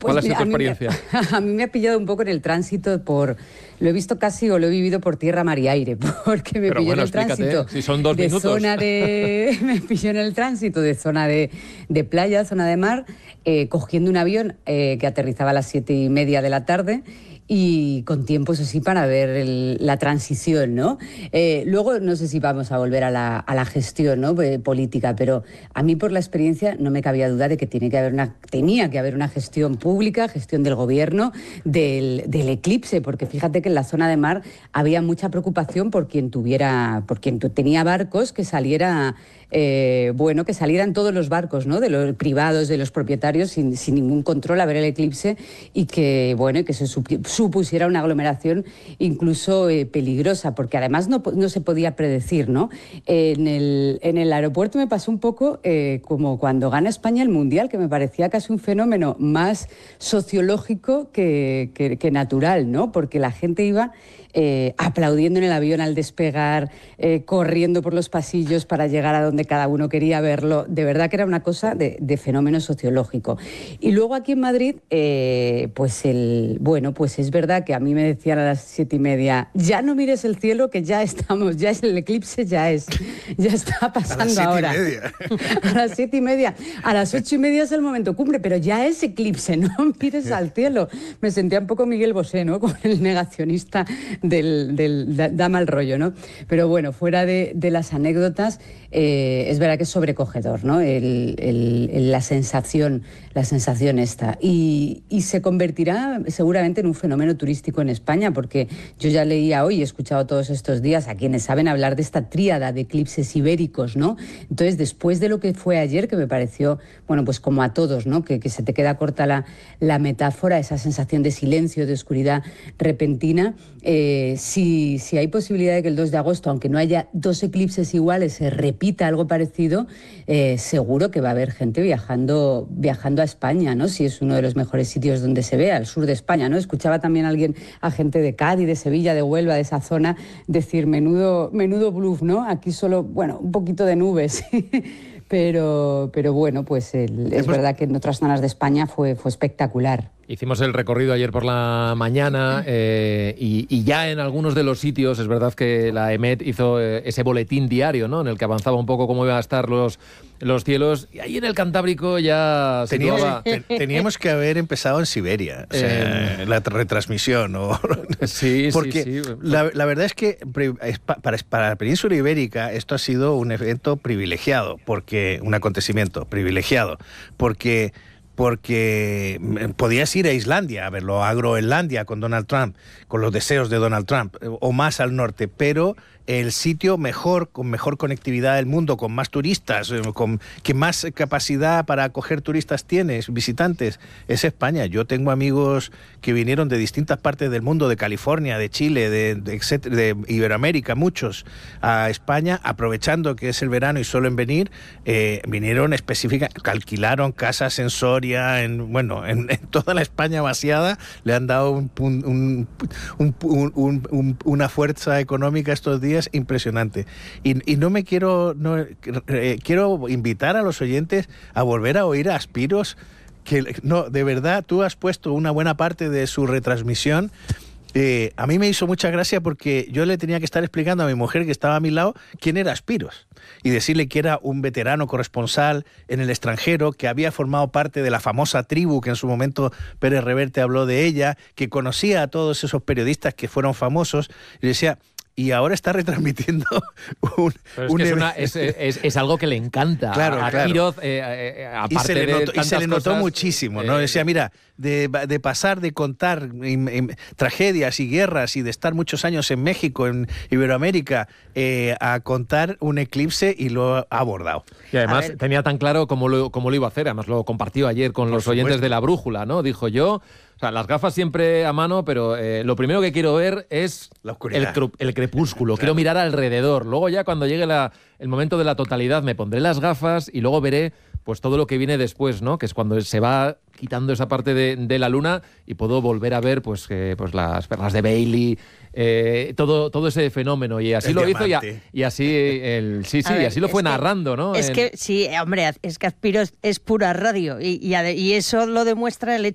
¿Cuál ha sido tu experiencia? A mí me ha pillado un poco en el tránsito lo he visto casi o lo he vivido por tierra, mar y aire, porque me pilló en el tránsito si son 2 minutos. me pilló en el tránsito de zona de playa, zona de mar, cogiendo un avión que aterrizaba a las 7:30 de la tarde. Y con tiempo, eso sí, para ver la transición, ¿no? Luego, no sé si vamos a volver a la gestión, ¿no? Política, pero a mí, por la experiencia, no me cabía duda de que tenía que haber una gestión pública, gestión del gobierno, del eclipse, porque fíjate que en la zona de mar había mucha preocupación por quien tenía barcos, que saliera... que salieran todos los barcos, ¿no? De los privados, de los propietarios, sin ningún control a ver el eclipse y que se supusiera una aglomeración incluso peligrosa, porque además no se podía predecir, ¿no? En el aeropuerto me pasó un poco como cuando gana España el Mundial, que me parecía casi un fenómeno más sociológico que natural, ¿no? Porque la gente iba... aplaudiendo en el avión al despegar, corriendo por los pasillos para llegar a donde cada uno quería verlo. De verdad que era una cosa de fenómeno sociológico. Y luego aquí en Madrid, pues es verdad que a mí me decían a las 7:30, ya no mires el cielo, que ya estamos, ya es el eclipse, ya está pasando ahora. A las 7:30. A las 8:30 es el momento cumbre, pero ya es eclipse, no mires al cielo. Me sentía un poco Miguel Bosé, ¿no? Como el negacionista da mal rollo, ¿no? Pero bueno, fuera de las anécdotas, es verdad que es sobrecogedor, ¿no? La sensación esta. Y se convertirá seguramente en un fenómeno turístico en España, porque yo ya leía hoy, he escuchado todos estos días a quienes saben hablar de esta tríada de eclipses ibéricos, ¿no? Entonces, después de lo que fue ayer, que me pareció, bueno, pues como a todos, ¿no? Que se te queda corta la metáfora, esa sensación de silencio, de oscuridad repentina. Si hay posibilidad de que el 2 de agosto, aunque no haya 2 eclipses iguales, se repita algo parecido, seguro que va a haber gente viajando a España, ¿no? Si es uno de los mejores sitios donde se ve, al sur de España, ¿no? Escuchaba también a gente de Cádiz, de Sevilla, de Huelva, de esa zona, decir menudo bluff, ¿no? Aquí solo, bueno, un poquito de nubes. Pero bueno, pues es verdad que en otras zonas de España fue espectacular. Hicimos el recorrido ayer por la mañana y ya en algunos de los sitios es verdad que la EMET hizo ese boletín diario, ¿no? En el que avanzaba un poco cómo iban a estar los cielos. Y ahí en el Cantábrico ya teníamos que haber empezado en Siberia, o sea, la retransmisión, ¿no? Sí, porque sí. La verdad es que para la península ibérica esto ha sido un evento privilegiado, un acontecimiento privilegiado, porque podías ir a Islandia a verlo, a Groenlandia con Donald Trump, con los deseos de Donald Trump, o más al norte, pero el sitio con mejor conectividad del mundo, con más turistas, que más capacidad para acoger turistas tienes, visitantes, es España. Yo tengo amigos que vinieron de distintas partes del mundo, de California, de Chile, de Iberoamérica, muchos, a España, aprovechando que es el verano y suelen venir, vinieron específicamente, alquilaron casas en Soria, en toda la España vaciada, le han dado una fuerza económica estos días impresionante. Y quiero invitar a los oyentes a volver a oír a Aspiros, de verdad, tú has puesto una buena parte de su retransmisión. A mí me hizo mucha gracia porque yo le tenía que estar explicando a mi mujer que estaba a mi lado quién era Aspiros y decirle que era un veterano corresponsal en el extranjero, que había formado parte de la famosa tribu que en su momento Pérez Reverte habló de ella, que conocía a todos esos periodistas que fueron famosos, y decía... Y ahora está retransmitiendo es algo que le encanta. Claro, a Quiroz, aparte y se le notó muchísimo, ¿no? Decía, mira, de pasar de contar tragedias y guerras y de estar muchos años en México, en Iberoamérica, a contar un eclipse, y lo ha abordado. Y además tenía tan claro cómo lo iba a hacer. Además lo compartió ayer con los oyentes de La Brújula, ¿no? Dijo yo... O sea, las gafas siempre a mano, pero lo primero que quiero ver es la oscuridad, el crepúsculo. Claro. Quiero mirar alrededor. Luego ya cuando llegue el momento de la totalidad me pondré las gafas y luego veré pues todo lo que viene después, ¿no? Que es cuando se va quitando esa parte de la luna y puedo volver a ver pues las perlas de Bailey, todo ese fenómeno. Y así lo hizo y así y así lo fue narrando, ¿no? Es que sí, hombre, es que Aspiros es pura radio y eso lo demuestra el hecho